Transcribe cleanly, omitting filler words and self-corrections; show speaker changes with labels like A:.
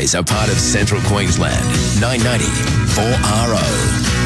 A: always a part of Central Queensland. 990 4RO.